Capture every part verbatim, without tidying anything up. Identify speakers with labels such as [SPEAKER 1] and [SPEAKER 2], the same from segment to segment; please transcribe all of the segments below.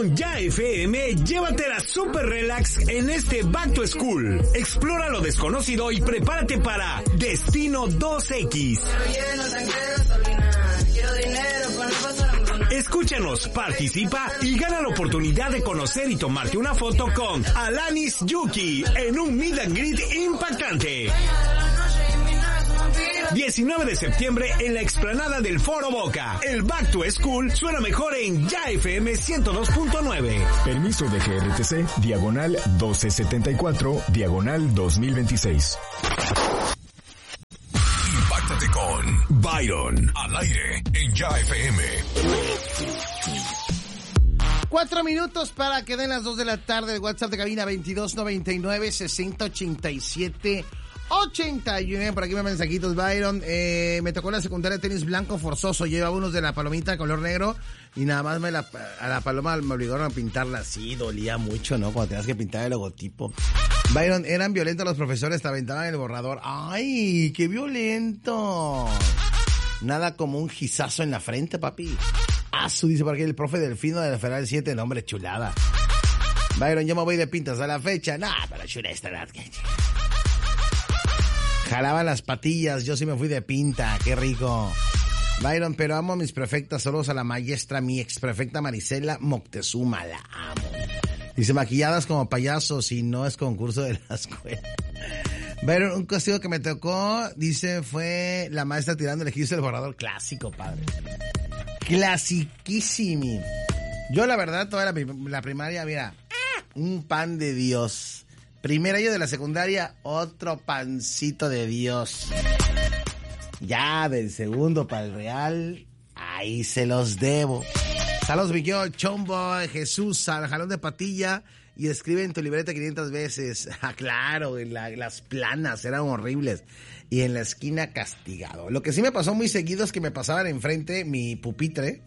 [SPEAKER 1] Con Ya F M, llévatela super relax en este Back to School. Explora lo desconocido y prepárate para Destino dos equis. Escúchanos, participa y gana la oportunidad de conocer y tomarte una foto con Alanis Yuki en un meet and greet impactante. diecinueve de septiembre en la explanada del Foro Boca. El Back to School suena mejor en Ya F M ciento dos punto nueve.
[SPEAKER 2] Permiso de G R T C, diagonal doce setenta y cuatro, diagonal dos mil veintiséis.
[SPEAKER 3] Impáctate con Byron al aire en Ya F M.
[SPEAKER 4] Cuatro minutos para que den las dos de la tarde. El WhatsApp de cabina veintidós noventa y nueve, sesenta ochenta y siete ochenta y uno. Por aquí me mensajitos, Byron. Eh, me tocó la secundaria de tenis blanco forzoso. Lleva unos de la palomita de color negro y nada más me la, a la paloma me obligaron a pintarla así. Dolía mucho, ¿no? Cuando tenías que pintar el logotipo. Byron, eran violentos los profesores, te aventaban el borrador. ¡Ay, qué violento! Nada como un gizazo en la frente, papi. Ah, su dice por aquí el profe Delfino de la Federal siete. No, hombre, chulada. Byron, yo me voy de pintas a la fecha. Nah, pero chula esta edad. Jalaban las patillas, yo sí me fui de pinta, qué rico. Byron, pero amo a mis prefectas, saludos a la maestra, mi ex prefecta Marisela Moctezuma, la amo. Dice, maquilladas como payasos y no es concurso de la escuela. Byron, un castigo que me tocó, dice, fue la maestra tirando el ejido del borrador. Clásico, padre. Clasiquísimo. Yo, la verdad, toda la, la primaria, mira, un pan de Dios. Primer año de la secundaria, otro pancito de Dios. Ya del segundo para el Real, ahí se los debo. Saludos, Miguel, Chombo, Jesús, al jalón de patilla y escribe en tu libreta quinientas veces. Ah, claro, en la, las planas eran horribles. Y en la esquina castigado. Lo que sí me pasó muy seguido es que me pasaban enfrente mi pupitre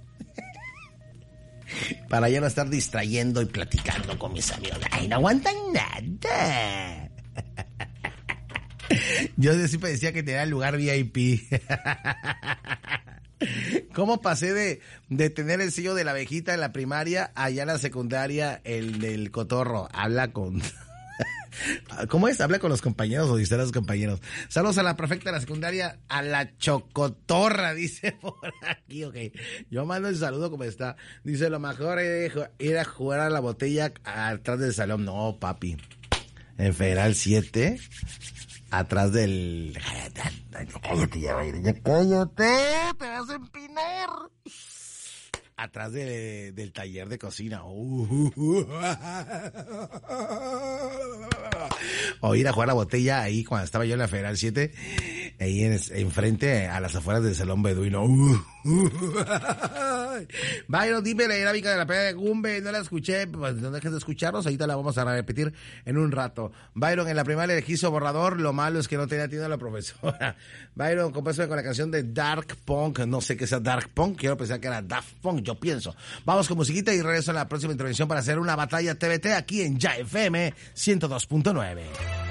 [SPEAKER 4] para ya no estar distrayendo y platicando con mis amigos. ¡Ay, no aguantan nada! Yo siempre decía que tenía el lugar V I P. ¿Cómo pasé de, de tener el sello de la abejita en la primaria allá en la secundaria, el del cotorro? Habla con... ¿Cómo es? Habla con los compañeros o dice a los compañeros. Saludos a la prefecta de la secundaria, a la chocotorra, dice por aquí, ok. Yo mando el saludo como está. Dice, lo mejor era ir a jugar a la botella atrás del salón. No, papi. En Federal siete, atrás del... Cállate, ya, ya cállate, te vas a empinar. Atrás de, del taller de cocina. Uh, uh, uh. O ir a jugar la botella ahí cuando estaba yo en la Federal siete, ahí en, enfrente a las afueras del Salón Beduino. Uh, uh. Byron, dime la dinámica de la pelea de Gumbe, no la escuché, pues no dejes de escucharnos, ahorita la vamos a repetir en un rato. Byron, en la primaria le quiso borrador, lo malo es que no tenía tiempo a la profesora. Byron, compásame con la canción de Dark Punk, no sé qué sea Dark Punk, quiero pensar que era Daft Punk, yo pienso. Vamos con musiquita y regreso en la próxima intervención para hacer una batalla T V T aquí en Ya F M ciento dos punto nueve.